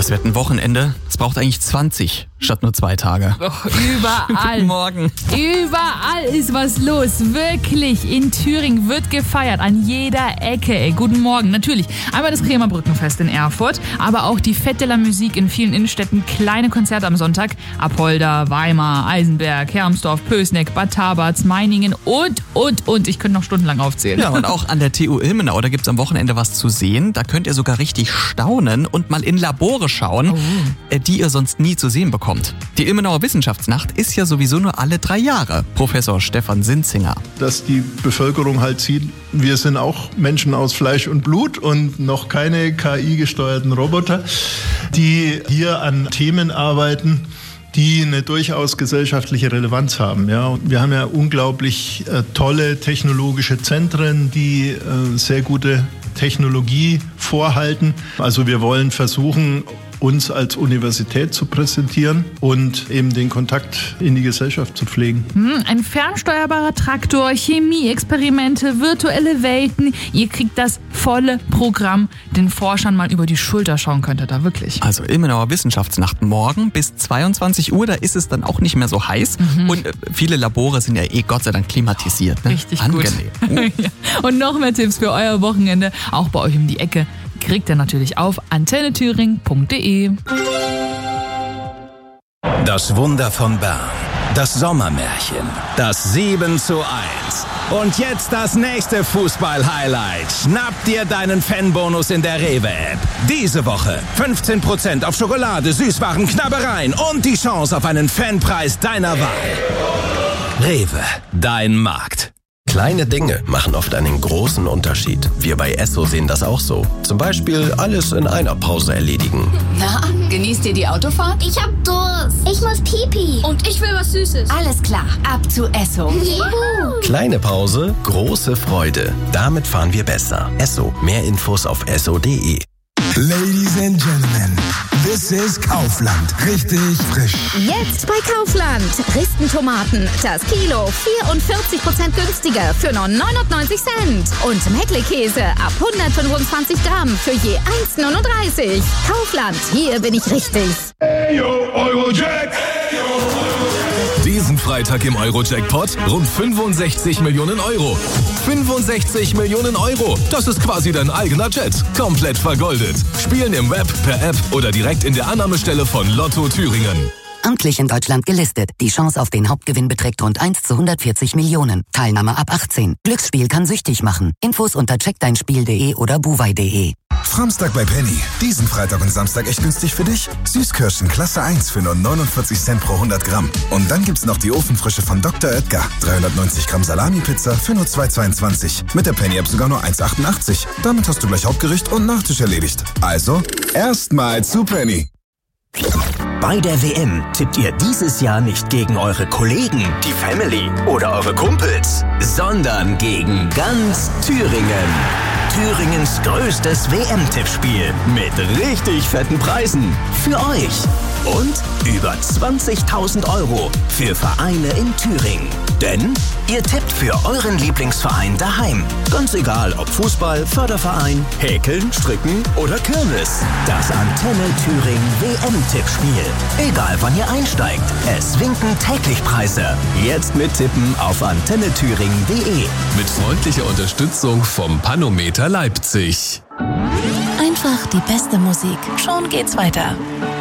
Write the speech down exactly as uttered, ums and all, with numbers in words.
Das wird ein Wochenende. Es braucht eigentlich zwanzig statt nur zwei Tage. Och, überall. Guten Morgen. Überall ist was los. Wirklich. In Thüringen wird gefeiert. An jeder Ecke. Ey. Guten Morgen. Natürlich. Einmal das Kremer Brückenfest in Erfurt. Aber auch die Fête de la Musique in vielen Innenstädten. Kleine Konzerte am Sonntag. Apolda, Weimar, Eisenberg, Hermsdorf, Pößneck, Bad Tabarz, Meiningen und, und, und. Ich könnte noch stundenlang aufzählen. Ja, und auch an der T U Ilmenau, da gibt's am Wochenende was zu sehen. Da könnt ihr sogar richtig staunen und mal in Labore schauen, oh. die ihr sonst nie zu sehen bekommt. Die Ilmenauer Wissenschaftsnacht ist ja sowieso nur alle drei Jahre. Professor Stefan Sinzinger. Dass die Bevölkerung halt sieht, wir sind auch Menschen aus Fleisch und Blut und noch keine K I-gesteuerten Roboter, die hier an Themen arbeiten, die eine durchaus gesellschaftliche Relevanz haben. Ja. Wir haben ja unglaublich äh, tolle technologische Zentren, die äh, sehr gute Technologie vorhalten. Also wir wollen versuchen, uns als Universität zu präsentieren und eben den Kontakt in die Gesellschaft zu pflegen. Hm, ein fernsteuerbarer Traktor, Chemieexperimente, virtuelle Welten. Ihr kriegt das volle Programm. Den Forschern mal über die Schulter schauen könnt ihr da wirklich. Also Ilmenauer Wissenschaftsnacht morgen bis zweiundzwanzig Uhr. Da ist es dann auch nicht mehr so heiß. Mhm. Und äh, viele Labore sind ja eh Gott sei Dank klimatisiert. Ne? Richtig Angenehm. gut. Uh. Ja. Und noch mehr Tipps für euer Wochenende, auch bei euch um die Ecke, kriegt ihr natürlich auf antenne thüringen punkt de. Das Wunder von Bern, das Sommermärchen, das sieben zu eins. Und jetzt das nächste Fußball-Highlight. Schnapp dir deinen Fanbonus in der Rewe-App. Diese Woche fünfzehn Prozent auf Schokolade, Süßwaren, Knabbereien und die Chance auf einen Fanpreis deiner Wahl. Rewe, dein Markt. Kleine Dinge machen oft einen großen Unterschied. Wir bei Esso sehen das auch so. Zum Beispiel alles in einer Pause erledigen. Na, genießt ihr die Autofahrt? Ich hab Durst. Ich muss Pipi. Und ich will was Süßes. Alles klar, ab zu Esso. Juhu. Kleine Pause, große Freude. Damit fahren wir besser. Esso. Mehr Infos auf esso punkt de. Ladies and Gentlemen, this is Kaufland. Richtig frisch. Jetzt bei Kaufland. Dresden-Tomaten. Das Kilo vierundvierzig Prozent günstiger für nur neunundneunzig Cent. Und Meckle-Käse ab hundertfünfundzwanzig Gramm für je eins neununddreißig. Kaufland, hier bin ich richtig. Hey yo, Eurojack. Hey yo, Eurojack. Diesen Freitag im Euro-Jackpot rund fünfundsechzig Millionen Euro. fünfundsechzig Millionen Euro. Das ist quasi dein eigener Jet. Komplett vergoldet. Spielen im Web, per App oder direkt in der Annahmestelle von Lotto Thüringen. Amtlich in Deutschland gelistet. Die Chance auf den Hauptgewinn beträgt rund eins zu hundertvierzig Millionen. Teilnahme ab achtzehn. Glücksspiel kann süchtig machen. Infos unter check dein spiel punkt de oder buwei punkt de. Samstag bei Penny. Diesen Freitag und Samstag echt günstig für dich. Süßkirschen Klasse eins für nur neunundvierzig Cent pro hundert Gramm. Und dann gibt's noch die Ofenfrische von Doktor Oetker. dreihundertneunzig Gramm Salami-Pizza für nur zwei zweiundzwanzig. Mit der Penny-App sogar nur eins achtundachtzig. Damit hast du gleich Hauptgericht und Nachtisch erledigt. Also, erstmal zu Penny. Bei der W M tippt ihr dieses Jahr nicht gegen eure Kollegen, die Family oder eure Kumpels, sondern gegen ganz Thüringen. Thüringens größtes W M-Tippspiel mit richtig fetten Preisen für euch. Und über zwanzigtausend Euro für Vereine in Thüringen. Denn ihr tippt für euren Lieblingsverein daheim. Ganz egal ob Fußball, Förderverein, Häkeln, Stricken oder Kirmes. Das Antenne Thüringen W M-Tippspiel. Egal wann ihr einsteigt, es winken täglich Preise. Jetzt mittippen auf antenne thüringen punkt de. Mit freundlicher Unterstützung vom Panometer Leipzig. Einfach die beste Musik. Schon geht's weiter.